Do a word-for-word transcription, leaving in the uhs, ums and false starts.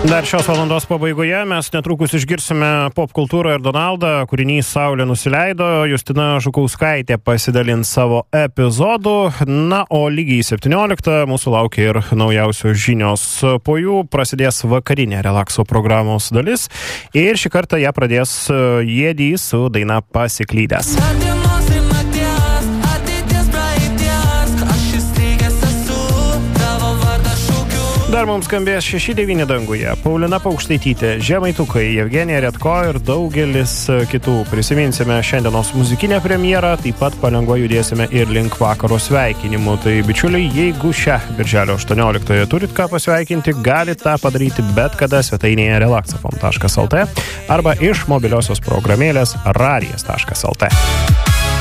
Dar šios valandos pabaigoje mes netrukus išgirsime popkultūrą ir Donaldą, kūrinys Saulė nusileido, Justina Žukauskaitė pasidalins savo epizodų, na, o lygiai septynioliktą mūsų laukia ir naujausios žinios. Po jų prasidės vakarinė relakso programos dalis ir šį kartą ją pradės Jiedį su daina Pasiklydęs. Dar mums skambės šeši devyni danguje, Paulina Paukštaitytė, Žemaitukai, Jevgenija Redko ir daugelis kitų. Prisiminsime šiandienos muzikinę premjerą, taip pat palengva judėsime ir link vakaro sveikinimų. Tai bičiuliai, jeigu šią birželio aštuonioliktąją turit ką pasveikinti, galite tą padaryti bet kada svetainėje relaxafon taškas lt arba iš mobiliosios programėlės radijas taškas lt.